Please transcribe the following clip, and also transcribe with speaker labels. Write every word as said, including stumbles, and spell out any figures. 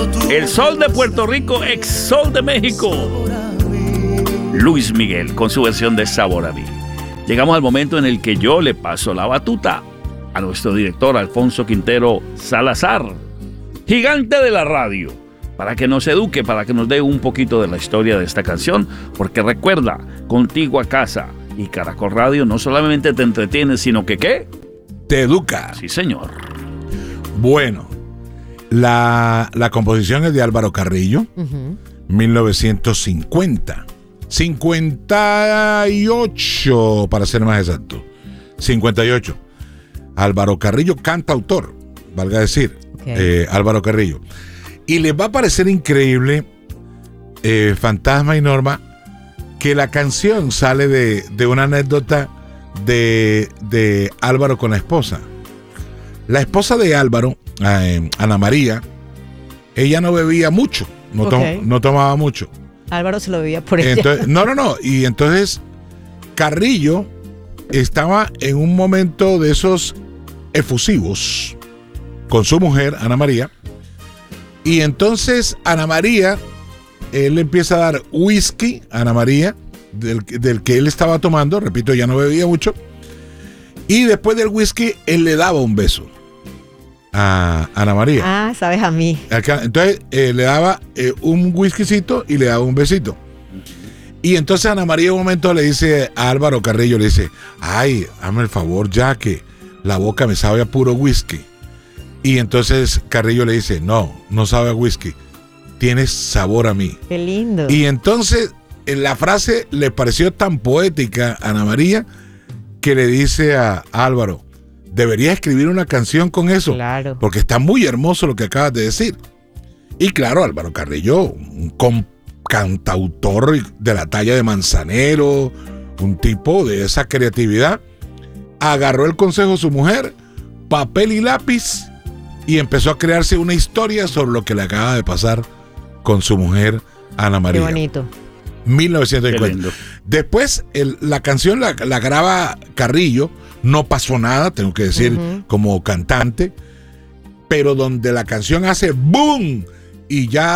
Speaker 1: El sol de Puerto Rico, ex sol de México. Luis Miguel con su versión de Sabor a mí. Llegamos al momento en el que yo le paso la batuta a nuestro director Alfonso Quintero Salazar, gigante de la radio, para que nos eduque, para que nos dé un poquito de la historia de esta canción, porque recuerda, Contigo a Casa y Caracol Radio no solamente te entretiene, sino que ¿qué?
Speaker 2: Te educa.
Speaker 1: Sí, señor.
Speaker 2: Bueno, la, la composición es de Álvaro Carrillo, uh-huh. mil novecientos cincuenta. cincuenta y ocho, para ser más exacto. cincuenta y ocho. Álvaro Carrillo, cantautor, valga decir, okay. eh, Álvaro Carrillo. Y les va a parecer increíble, eh, Fantasma y Norma, que la canción sale de, de una anécdota de, de Álvaro con la esposa. La esposa de Álvaro, eh, Ana María, ella no bebía mucho, no, okay. to- no tomaba mucho.
Speaker 3: Álvaro se lo bebía por ella.
Speaker 2: Entonces, no, no, no. Y entonces Carrillo estaba en un momento de esos efusivos con su mujer, Ana María. Y entonces Ana María, él empieza a dar whisky a Ana María, del, del que él estaba tomando. Repito, ya no bebía mucho. Y después del whisky, él le daba un beso a Ana María.
Speaker 3: Ah, sabes a mí.
Speaker 2: Entonces eh, le daba eh, un whiskycito y le daba un besito. Y entonces Ana María en un momento le dice a Álvaro Carrillo, le dice, ay, hazme el favor ya que la boca me sabe a puro whisky. Y entonces Carrillo le dice, no, no sabe a whisky, tienes sabor a mí.
Speaker 3: Qué lindo.
Speaker 2: Y entonces la frase le pareció tan poética a Ana María que le dice a Álvaro, deberías escribir una canción con eso,
Speaker 3: claro,
Speaker 2: porque está muy hermoso lo que acabas de decir. Y claro, Álvaro Carrillo, un com- cantautor de la talla de Manzanero, un tipo de esa creatividad, agarró el consejo de su mujer, papel y lápiz, y empezó a crearse una historia sobre lo que le acaba de pasar con su mujer Ana María.
Speaker 3: Qué bonito.
Speaker 2: mil novecientos cincuenta. Después el, la canción la, la graba Carrillo, no pasó nada, tengo que decir, uh-huh. como cantante, pero donde la canción hace boom y ya